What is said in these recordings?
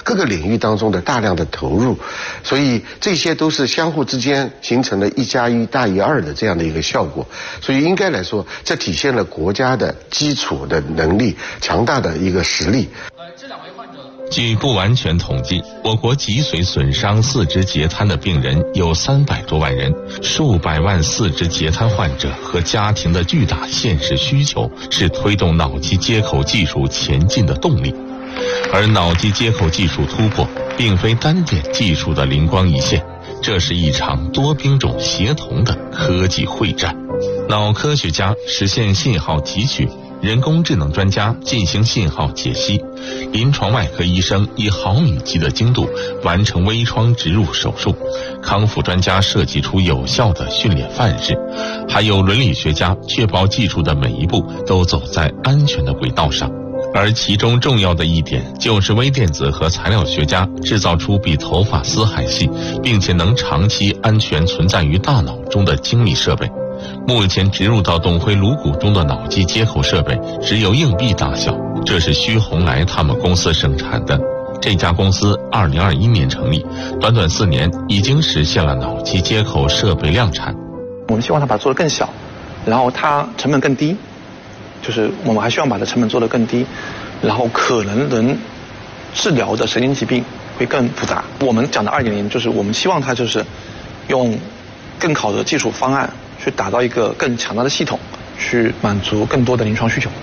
各个领域当中的大量的投入，所以这些都是相互之间形成了1+1大于2的这样的一个效果。所以应该来说，这体现了国家的基础的能力，强大的一个实力。 据不完全统计，我国脊髓损伤四肢截瘫的病人有300多万人，数百万四肢截瘫患者和家庭的巨大现实需求是推动脑机接口技术前进的动力。而脑机接口技术突破并非单点技术的灵光一现，这是一场多兵种协同的科技会战。脑科学家实现信号提取，人工智能专家进行信号解析，临床外科医生以毫米级的精度完成微创植入手术，康复专家设计出有效的训练范式，还有伦理学家确保技术的每一步都走在安全的轨道上。而其中重要的一点就是微电子和材料学家制造出比头发丝还细，并且能长期安全存在于大脑中的精密设备。目前植入到董辉颅骨中的脑机接口设备只有硬币大小，这是徐洪来他们公司生产的。这家公司2021年成立，短短4年已经实现了脑机接口设备量产。 我们希望它把它做得更小，然后它成本更低，就是我们还希望把它成本做得更低，然后可能能治疗的神经疾病会更复杂。我们讲的2.0就是我们希望它就是用更好的技术方案去打造一个更强大的系统，去满足更多的临床需求。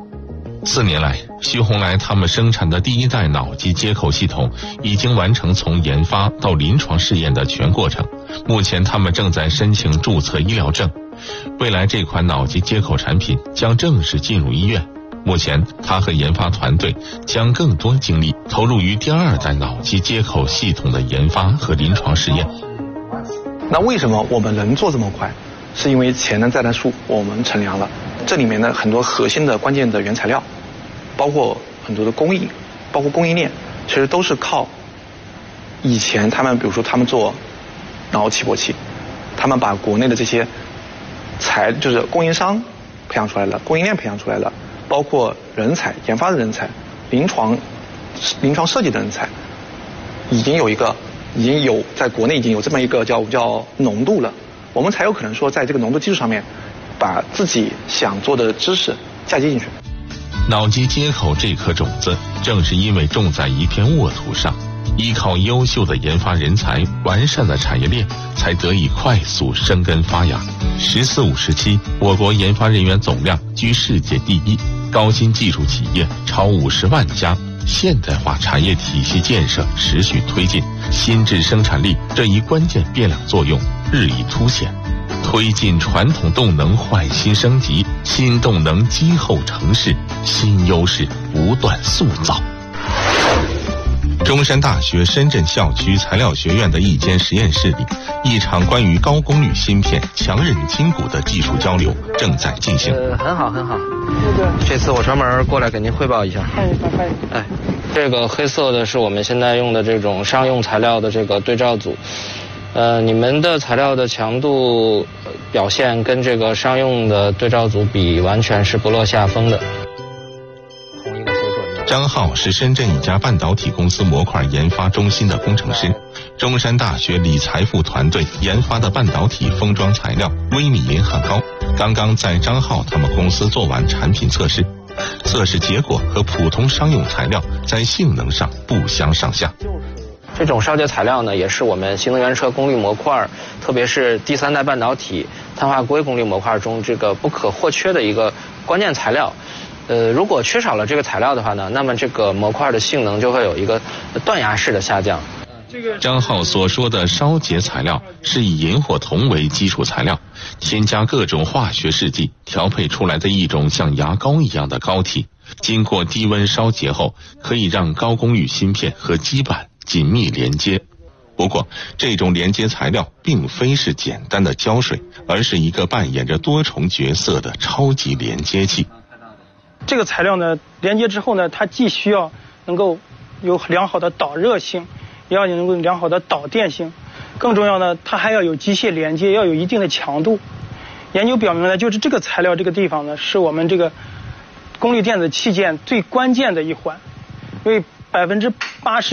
4年来，徐洪来他们生产的第1代脑机接口系统已经完成从研发到临床试验的全过程，目前他们正在申请注册医疗证。未来这款脑机接口产品将正式进入医院。目前他和研发团队将更多精力投入于第2代脑机接口系统的研发和临床试验。 那为什么我们能做这么快？是因为潜能再来数我们乘凉了。这里面的很多核心的关键的原材料，包括很多的工艺，包括供应链，其实都是靠以前他们比如说他们做脑起搏器，他们把国内的这些就是供应商培养出来了，供应链培养出来了，包括人才、研发的人才、临床设计的人才，已经有在国内已经有这么一个叫浓度了，我们才有可能说在这个浓度基础上面，把自己想做的知识嫁接进去。 脑机接口这颗种子，正是因为种在一片沃土上，依靠优秀的研发人才、完善的产业链，才得以快速生根发芽。14、57，我国研发人员总量居世界第1，高新技术企业超50万家，现代化产业体系建设持续推进，新质生产力这一关键变量作用日益凸显，推进传统动能换新升级，新动能积后成势，新优势不断塑造。中山大学深圳校区材料学院的一间实验室里，一场关于高功率芯片强韧筋骨的技术交流正在进行。 很好。这次我专门过来给您汇报一下。这个黑色的是我们现在用的这种商用材料的这个对照组。你们的材料的强度表现跟这个商用的对照组比，完全是不落下风的。 张浩是深圳一家半导体公司模块研发中心的工程师，中山大学李财富团队研发的半导体封装材料微米银焊膏，刚刚在张浩他们公司做完产品测试，测试结果和普通商用材料在性能上不相上下。 这种烧结材料呢，也是我们新能源车功率模块，特别是第3代半导体碳化硅功率模块中这个不可或缺的一个关键材料。如果缺少了这个材料的话呢，那么这个模块的性能就会有一个断崖式的下降。 张浩所说的烧结材料是以银或铜为基础材料，添加各种化学试剂调配出来的一种像牙膏一样的膏体，经过低温烧结后，可以让高功率芯片和基板紧密连接。不过，这种连接材料并非是简单的胶水，而是一个扮演着多重角色的超级连接器。 这个材料呢，连接之后呢，它既需要能够有良好的导热性，也要能够良好的导电性，更重要呢，它还要有机械连接，要有一定的强度。研究表明呢，就是这个材料这个地方呢，是我们这个功率电子器件最关键的一环，因为80%。